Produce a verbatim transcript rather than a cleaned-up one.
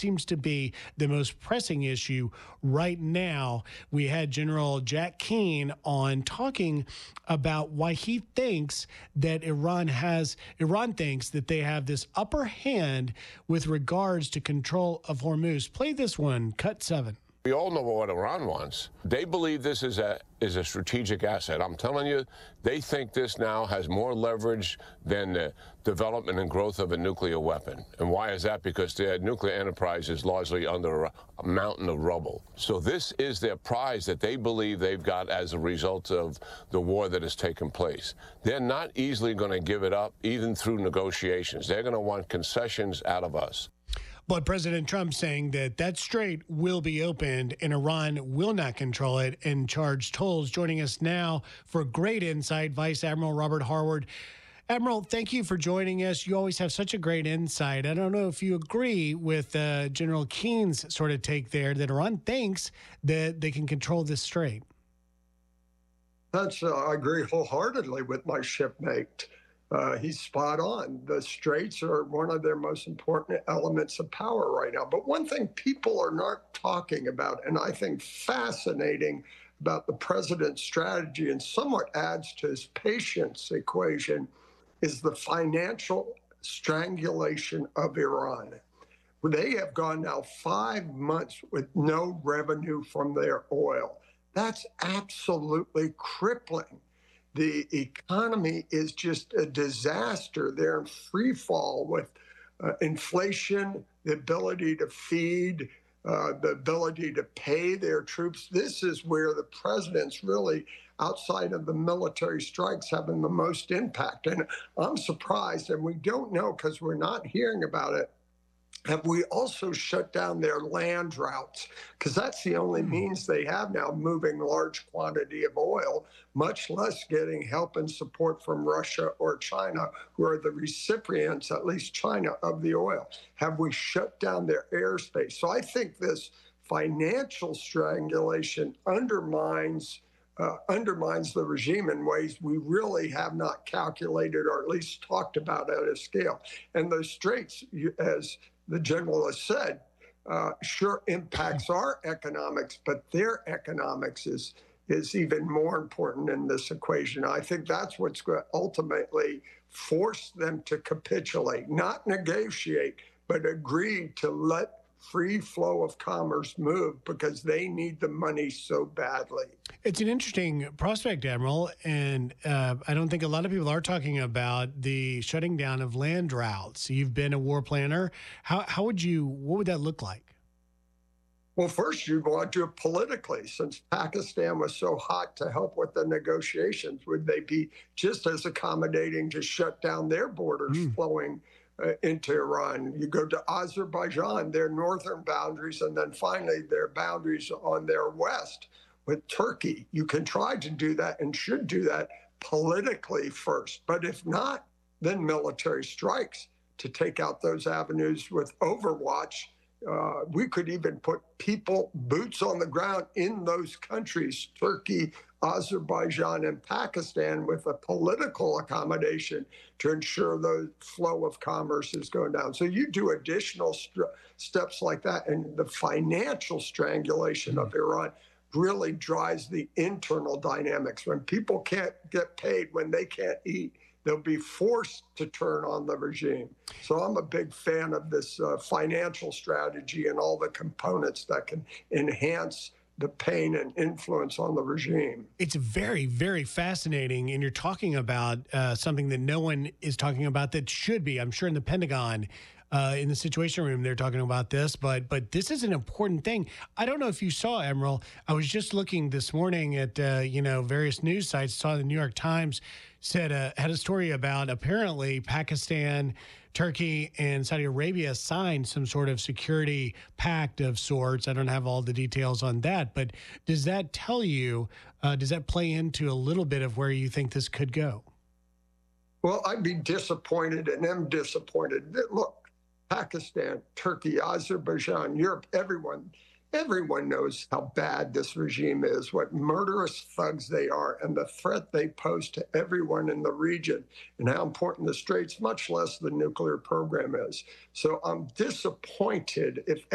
seems to be the most pressing issue right now. We had General Jack Keane on talking about why he thinks that Iran has, Iran thinks that they have this upper hand with regards to control of Hormuz. Play this one, cut seven. We all know what Iran wants. They believe this is a is a strategic asset. I'm telling you, they think this now has more leverage than the development and growth of a nuclear weapon. And why is that? Because their nuclear enterprise is largely under a, a mountain of rubble. So this is their prize that they believe they've got as a result of the war that has taken place. They're not easily going to give it up, even through negotiations. They're going to want concessions out of us. But President Trump saying that that strait will be opened and Iran will not control it and charge tolls. Joining us now for great insight, Vice Admiral Robert Harward. Admiral, thank you for joining us. You always have such a great insight. I don't know if you agree with uh, General Keene's sort of take there that Iran thinks that they can control this strait. That's, uh, I agree wholeheartedly with my shipmate. Uh, he's spot on. The straits are one of their most important elements of power right now. But one thing people are not talking about, and I think fascinating about the president's strategy and somewhat adds to his patience equation, is the financial strangulation of Iran. They have gone now five months with no revenue from their oil. That's absolutely crippling. The economy is just a disaster. They're in free fall with uh, inflation, the ability to feed, uh, the ability to pay their troops. This is where the president's really, outside of the military strikes, having the most impact. And I'm surprised, and we don't know because we're not hearing about it. Have we also shut down their land routes? Because that's the only means they have now, moving large quantity of oil, much less getting help and support from Russia or China, who are the recipients, at least China, of the oil. Have we shut down their airspace? So I think this financial strangulation undermines uh, undermines the regime in ways we really have not calculated or at least talked about at a scale. And those straits, as the general has said, uh, sure impacts our economics, but their economics is is even more important in this equation. I think that's what's going to ultimately force them to capitulate, not negotiate, but agree to let free flow of commerce move because they need the money so badly. It's an interesting prospect, Admiral, and uh, I don't think a lot of people are talking about the shutting down of land routes. You've been a war planner. How, how would you, what would that look like? Well, first, you'd want to do it politically. Since Pakistan was so hot to help with the negotiations, would they be just as accommodating to shut down their borders mm. flowing Uh, into Iran? You go to Azerbaijan, their northern boundaries, and then finally their boundaries on their west with Turkey. You can try to do that and should do that politically first. But if not, then military strikes to take out those avenues with Overwatch. Uh, we could even put people, boots on the ground in those countries, Turkey, Azerbaijan, and Pakistan, with a political accommodation to ensure the flow of commerce is going down. So you do additional st- steps like that, and the financial strangulation of Iran really drives the internal dynamics. When people can't get paid, when they can't eat, they'll be forced to turn on the regime. So I'm a big fan of this uh, financial strategy and all the components that can enhance the pain and influence on the regime. It's very, very fascinating. And you're talking about uh, something that no one is talking about that should be. I'm sure in the Pentagon, uh, in the Situation Room, they're talking about this, but but this is an important thing. I don't know if you saw, Admiral, I was just looking this morning at, uh, you know, various news sites, saw the New York Times said uh, had a story about apparently Pakistan, Turkey, and Saudi Arabia signed some sort of security pact of sorts. I don't have all the details on that, but does that tell you, uh, does that play into a little bit of where you think this could go? Well, I'd be disappointed and am disappointed. Look, Pakistan, Turkey, Azerbaijan, Europe, everyone, everyone knows how bad this regime is, what murderous thugs they are, and the threat they pose to everyone in the region, and how important the straits, much less the nuclear program, is. So I'm disappointed if